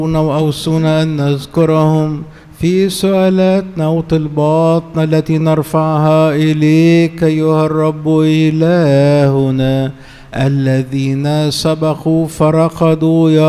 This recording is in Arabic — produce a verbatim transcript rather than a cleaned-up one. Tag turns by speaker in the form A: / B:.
A: وأوصونا أن نذكرهم في سؤالاتنا وطلباتنا التي نرفعها إليك أيها الرب إلهنا. الذين سبقوا فرقدوا يا